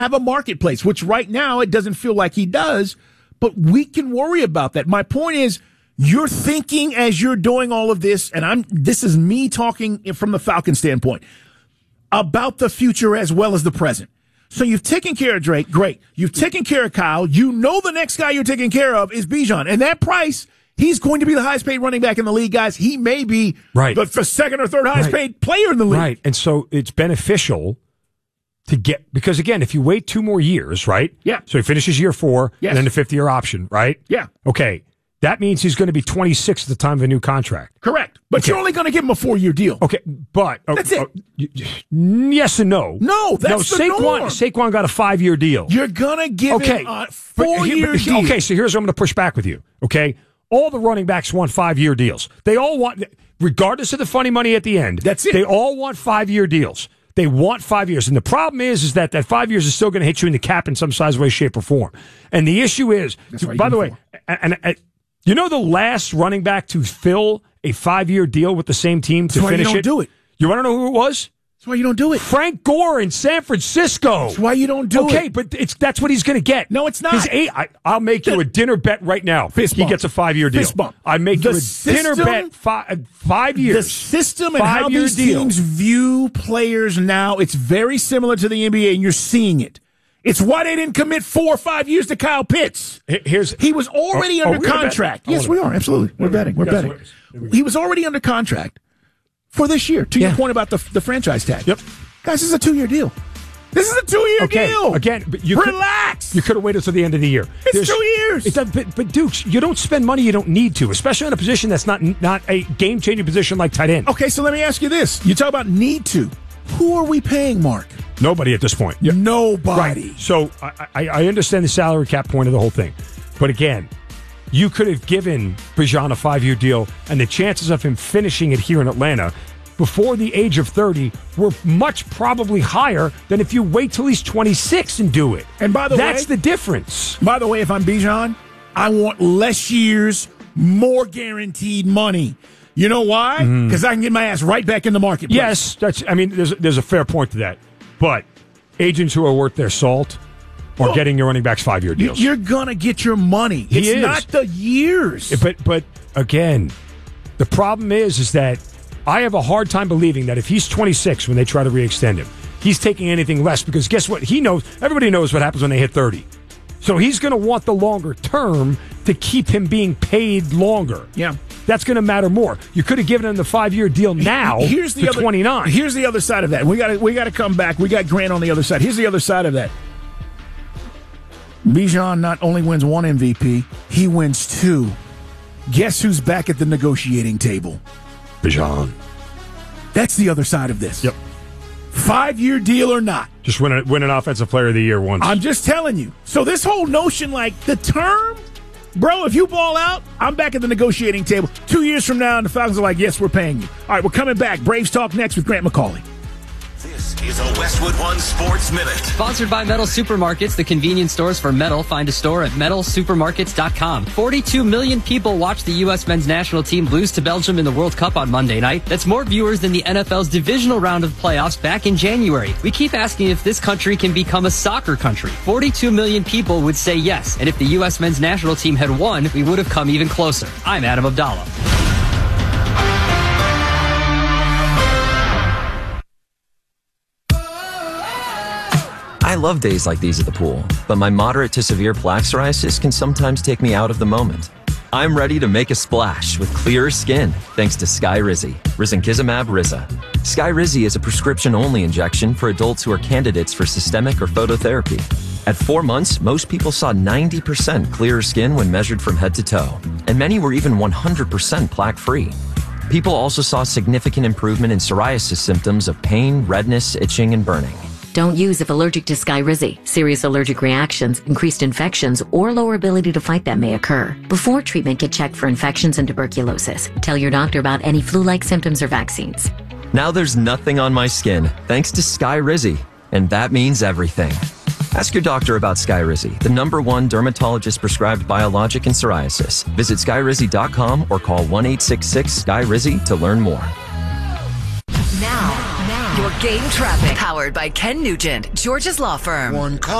have a marketplace, which right now it doesn't feel like he does, but we can worry about that. My point is, you're thinking as you're doing all of this, and this is me talking from the Falcon standpoint, about the future as well as the present. So you've taken care of Drake, great. You've taken care of Kyle. You know the next guy you're taking care of is Bijan. And that price, he's going to be the highest paid running back in the league, guys. He may be the second or third highest paid player in the league. Right, and so it's beneficial to get, because again, if you wait 2 more years, right? Yeah. So he finishes year 4, and then the 5th-year option, right? Yeah. Okay. That means he's going to be 26 at the time of a new contract. Correct. But you're only going to give him a 4-year deal. Okay, but that's it. Yes and no. No, that's the norm. Saquon got a 5-year deal. You're going to give him a 4-year deal. Okay, so here's what I'm going to push back with you, okay? All the running backs want 5-year deals. They all want, regardless of the funny money at the end, that's it. They all want 5-year deals. They want 5 years. And the problem is that 5 years is still going to hit you in the cap in some size, way, shape, or form. And the issue is, by the way, and you know the last running back to fill a 5-year deal with the same team to finish it? That's why you don't do it. You want to know who it was? That's why you don't do it. Frank Gore in San Francisco. That's why you don't do it. Okay, but that's what he's going to get. No, it's not. I'll make you a dinner bet right now. He gets a 5-year deal. Fist bump. I make you a dinner bet 5 years. The system and how these teams view players now, it's very similar to the NBA, and you're seeing it. It's why they didn't commit 4 or 5 years to Kyle Pitts. He was already under contract. Yes, we are. Absolutely. We're betting. We're betting. He was already under contract for this year. To your point about the franchise tag. Yep. Guys, this is a 2-year deal. This is a 2-year deal. Again, but relax. You could have waited till the end of the year. It's 2 years. But Dukes, you don't spend money you don't need to, especially on a position that's not a game-changing position like tight end. Okay, so let me ask you this. You talk about need to. Who are we paying, Mark? Nobody at this point. Yeah. Nobody. Right. So I understand the salary cap point of the whole thing. But again, you could have given Bijan a 5-year deal, and the chances of him finishing it here in Atlanta before the age of 30 were much probably higher than if you wait till he's 26 and do it. And by the way, that's the difference. By the way, if I'm Bijan, I want less years, more guaranteed money. You know why? Because I can get my ass right back in the marketplace. Yes, there's a fair point to that. But agents who are worth their salt are getting your running backs 5-year deals. You're going to get your money. It's not the years. But again, the problem is that I have a hard time believing that if he's 26 when they try to re-extend him, he's taking anything less, because guess what? Everybody knows what happens when they hit 30. So he's going to want the longer term to keep him being paid longer. Yeah. That's going to matter more. You could have given him the 5-year deal now to 29. Here's the other side of that. We got to come back. We got Grant on the other side. Here's the other side of that. Bijan not only wins 1 MVP, he wins 2. Guess who's back at the negotiating table? Bijan. That's the other side of this. Yep. 5-year deal or not. Just win an Offensive Player of the Year once. I'm just telling you. So this whole notion, like the term, bro, if you ball out, I'm back at the negotiating table. 2 years from now, and the Falcons are like, yes, we're paying you. All right, we're coming back. Braves Talk next with Grant McCauley. This is a Westwood One Sports Minute. Sponsored by Metal Supermarkets, the convenience stores for metal. Find a store at metalsupermarkets.com. 42 million people watched the U.S. men's national team lose to Belgium in the World Cup on Monday night. That's more viewers than the NFL's divisional round of playoffs back in January. We keep asking if this country can become a soccer country. 42 million people would say yes. And if the U.S. men's national team had won, we would have come even closer. I'm Adam Abdallah. I love days like these at the pool, but my moderate to severe plaque psoriasis can sometimes take me out of the moment. I'm ready to make a splash with clearer skin thanks to Skyrizi, risankizumab Riza. Skyrizi is a prescription-only injection for adults who are candidates for systemic or phototherapy. At 4 months, most people saw 90% clearer skin when measured from head to toe, and many were even 100% plaque-free. People also saw significant improvement in psoriasis symptoms of pain, redness, itching, and burning. Don't use if allergic to Skyrizi. Serious allergic reactions, increased infections, or lower ability to fight them may occur. Before treatment, get checked for infections and tuberculosis. Tell your doctor about any flu-like symptoms or vaccines. Now there's nothing on my skin thanks to Skyrizi, and that means everything. Ask your doctor about Skyrizi, the #1 dermatologist-prescribed biologic in psoriasis. Visit Skyrizi.com or call 1-866-SKYRIZI to learn more. Now, Your game traffic powered by Ken Nugent, George's Law Firm. One call.